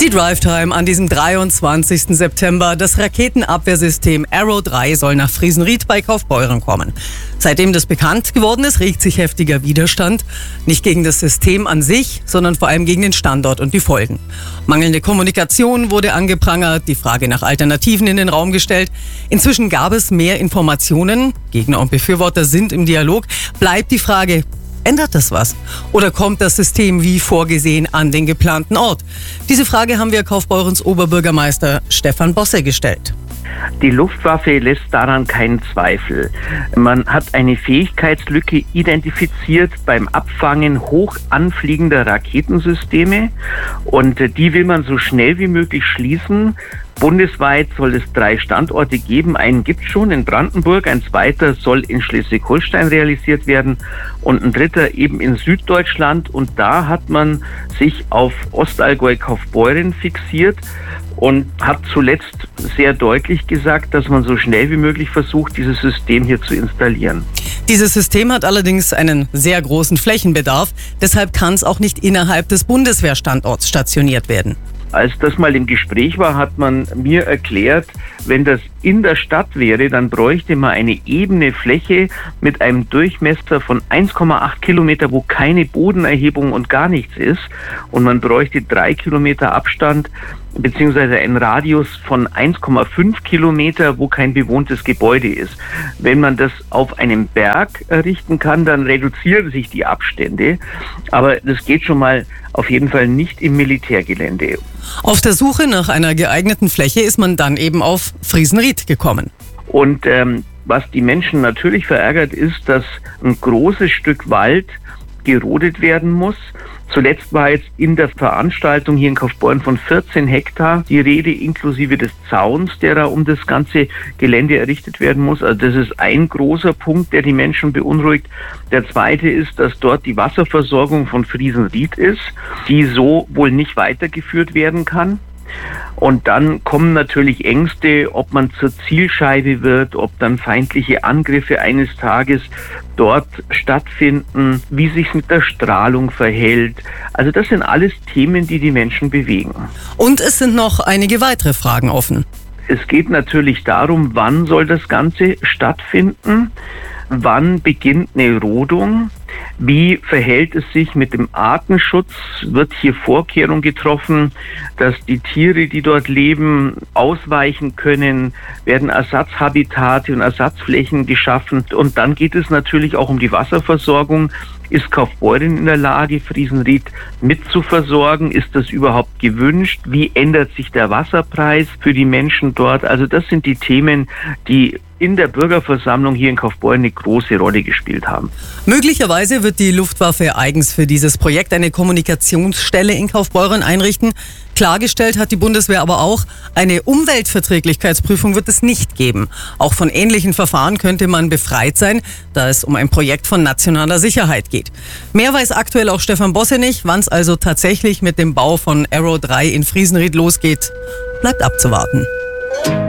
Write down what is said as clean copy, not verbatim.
Die Drive-Time an diesem 23. September. Das Raketenabwehrsystem Arrow 3 soll nach Friesenried bei Kaufbeuren kommen. Seitdem das bekannt geworden ist, regt sich heftiger Widerstand. Nicht gegen das System an sich, sondern vor allem gegen den Standort und die Folgen. Mangelnde Kommunikation wurde angeprangert, die Frage nach Alternativen in den Raum gestellt. Inzwischen gab es mehr Informationen. Gegner und Befürworter sind im Dialog. Bleibt die Frage: Ändert das was? Oder kommt das System wie vorgesehen an den geplanten Ort? Diese Frage haben wir Kaufbeurens Oberbürgermeister Stefan Bosse gestellt. Die Luftwaffe lässt daran keinen Zweifel. Man hat eine Fähigkeitslücke identifiziert beim Abfangen hoch anfliegender Raketensysteme und die will man so schnell wie möglich schließen. Bundesweit soll es 3 Standorte geben. Einen gibt es schon in Brandenburg, ein zweiter soll in Schleswig-Holstein realisiert werden und ein dritter eben in Süddeutschland. Und da hat man sich auf Ostallgäu-Kaufbeuren fixiert und hat zuletzt sehr deutlich gesagt, dass man so schnell wie möglich versucht, dieses System hier zu installieren. Dieses System hat allerdings einen sehr großen Flächenbedarf. Deshalb kann es auch nicht innerhalb des Bundeswehrstandorts stationiert werden. Als das mal im Gespräch war, hat man mir erklärt, wenn das in der Stadt wäre, dann bräuchte man eine ebene Fläche mit einem Durchmesser von 1,8 Kilometer, wo keine Bodenerhebung und gar nichts ist. Und man bräuchte 3 Kilometer Abstand beziehungsweise einen Radius von 1,5 Kilometer, wo kein bewohntes Gebäude ist. Wenn man das auf einem Berg errichten kann, dann reduzieren sich die Abstände. Aber das geht schon mal auf jeden Fall nicht im Militärgelände. Auf der Suche nach einer geeigneten Fläche ist man dann eben auf Friesenried gekommen. Und was die Menschen natürlich verärgert, ist, dass ein großes Stück Wald gerodet werden muss. Zuletzt war jetzt in der Veranstaltung hier in Kaufbeuren von 14 Hektar die Rede, inklusive des Zauns, der da um das ganze Gelände errichtet werden muss. Also das ist ein großer Punkt, der die Menschen beunruhigt. Der zweite ist, dass dort die Wasserversorgung von Friesenried ist, die so wohl nicht weitergeführt werden kann. Und dann kommen natürlich Ängste, ob man zur Zielscheibe wird, ob dann feindliche Angriffe eines Tages dort stattfinden, wie sich mit der Strahlung verhält. Also das sind alles Themen, die die Menschen bewegen. Und es sind noch einige weitere Fragen offen. Es geht natürlich darum, wann soll das Ganze stattfinden? Wann beginnt eine Rodung? Wie verhält es sich mit dem Artenschutz? Wird hier Vorkehrung getroffen, dass die Tiere, die dort leben, ausweichen können? Werden Ersatzhabitate und Ersatzflächen geschaffen? Und dann geht es natürlich auch um die Wasserversorgung. Ist Kaufbeuren in der Lage, Friesenried mitzuversorgen? Ist das überhaupt gewünscht? Wie ändert sich der Wasserpreis für die Menschen dort? Also das sind die Themen, die in der Bürgerversammlung hier in Kaufbeuren eine große Rolle gespielt haben. Möglicherweise wird die Luftwaffe eigens für dieses Projekt eine Kommunikationsstelle in Kaufbeuren einrichten. Klargestellt hat die Bundeswehr aber auch, eine Umweltverträglichkeitsprüfung wird es nicht geben. Auch von ähnlichen Verfahren könnte man befreit sein, da es um ein Projekt von nationaler Sicherheit geht. Mehr weiß aktuell auch Stefan Bosse nicht. Wann es also tatsächlich mit dem Bau von Arrow 3 in Friesenried losgeht, bleibt abzuwarten.